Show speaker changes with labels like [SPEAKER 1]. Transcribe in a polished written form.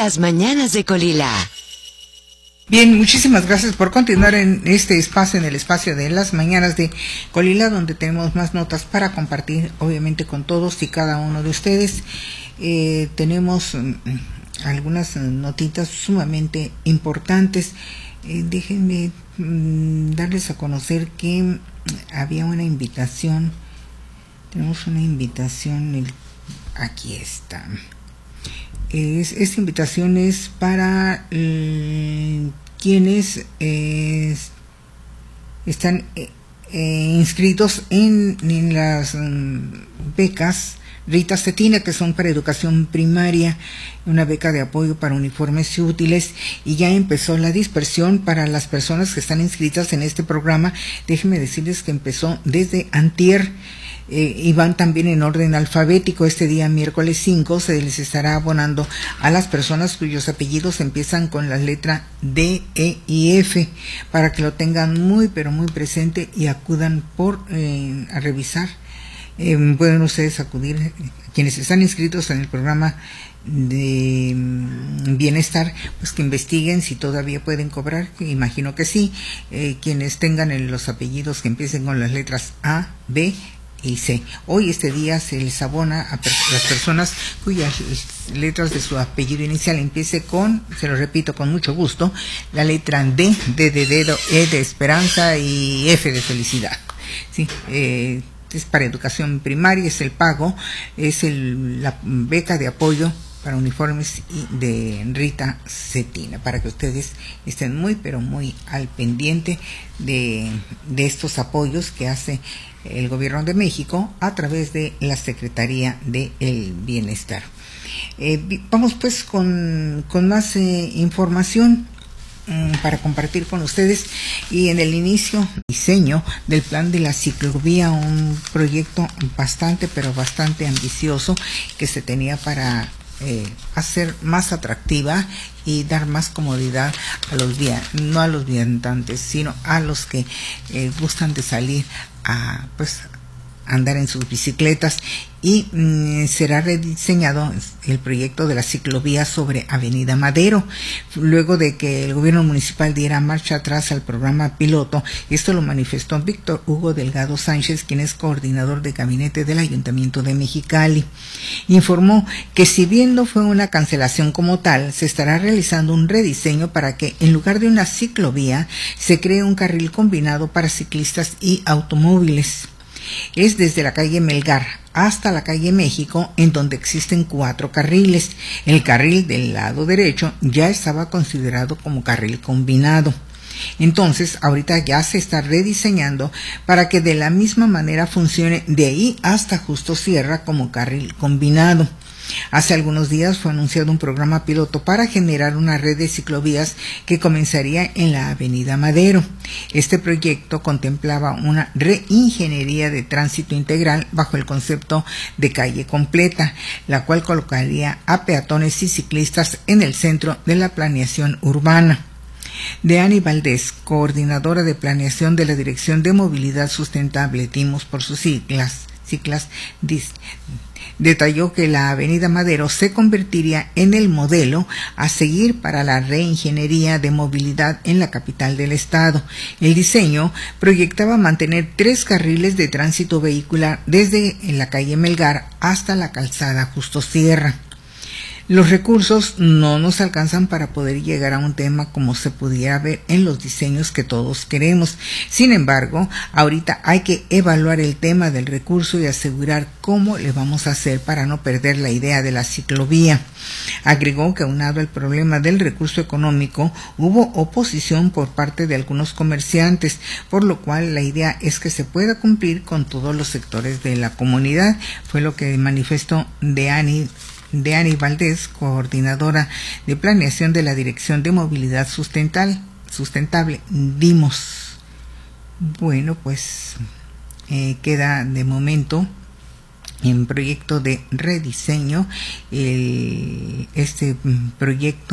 [SPEAKER 1] Las mañanas de Colila.
[SPEAKER 2] Bien, muchísimas gracias por continuar en este espacio, en el espacio de las mañanas de Colila, donde tenemos más notas para compartir, obviamente, con todos y cada uno de ustedes. Tenemos algunas notitas sumamente importantes. Déjenme darles a conocer que había una invitación. Tenemos una invitación, aquí está. Esta invitación es para quienes están inscritos en las becas Rita Cetina, que son para educación primaria, una beca de apoyo para uniformes y útiles, y ya empezó la dispersión para las personas que están inscritas en este programa. Déjenme decirles que empezó desde antier. Y van también en orden alfabético. Este día, miércoles 5, se les estará abonando a las personas cuyos apellidos empiezan con la letra D, E y F, para que lo tengan muy pero muy presente y acudan a revisar. Pueden ustedes acudir, quienes están inscritos en el programa de bienestar, pues que investiguen si todavía pueden cobrar. Imagino que sí. Quienes tengan los apellidos que empiecen con las letras A, B y C. Hoy, este día, se les abona a las personas cuyas letras de su apellido inicial empiece con, se lo repito con mucho gusto, la letra D de dedo, E de esperanza y F de felicidad. Sí, es para educación primaria, es el pago, es la beca de apoyo para uniformes de Rita Cetina, para que ustedes estén muy pero muy al pendiente de estos apoyos que hace el Gobierno de México a través de la Secretaría del Bienestar. Vamos pues con más información para compartir con ustedes. Y en el inicio, diseño del plan de la ciclovía, un proyecto bastante pero bastante ambicioso que se tenía para hacer más atractiva y dar más comodidad a los no a los viandantes, sino a los que gustan de salir a andar en sus bicicletas. Y será rediseñado el proyecto de la ciclovía sobre Avenida Madero, luego de que el gobierno municipal diera marcha atrás al programa piloto. Esto lo manifestó Víctor Hugo Delgado Sánchez, quien es coordinador de gabinete del Ayuntamiento de Mexicali. Informó que, si bien no fue una cancelación como tal, se estará realizando un rediseño para que, en lugar de una ciclovía, se cree un carril combinado para ciclistas y automóviles. Es desde la calle Melgar hasta la calle México, en donde existen 4 carriles. El carril del lado derecho ya estaba considerado como carril combinado. Entonces, ahorita ya se está rediseñando para que de la misma manera funcione de ahí hasta Justo Sierra como carril combinado. Hace algunos días fue anunciado un programa piloto para generar una red de ciclovías que comenzaría en la Avenida Madero. Este proyecto contemplaba una reingeniería de tránsito integral bajo el concepto de calle completa, la cual colocaría a peatones y ciclistas en el centro de la planeación urbana. Deani Valdés, coordinadora de planeación de la Dirección de Movilidad Sustentable, DIMOS por sus siglas, detalló que la Avenida Madero se convertiría en el modelo a seguir para la reingeniería de movilidad en la capital del estado. El diseño proyectaba mantener 3 carriles de tránsito vehicular desde la calle Melgar hasta la calzada Justo Sierra. Los recursos no nos alcanzan para poder llegar a un tema como se pudiera ver en los diseños que todos queremos. Sin embargo, ahorita hay que evaluar el tema del recurso y asegurar cómo le vamos a hacer para no perder la idea de la ciclovía. Agregó que, aunado al problema del recurso económico, hubo oposición por parte de algunos comerciantes, por lo cual la idea es que se pueda cumplir con todos los sectores de la comunidad. Fue lo que manifestó Deani Valdés, coordinadora de planeación de la Dirección de Movilidad Sustentable, DIMOS. Bueno, pues queda de momento en proyecto de rediseño este proyecto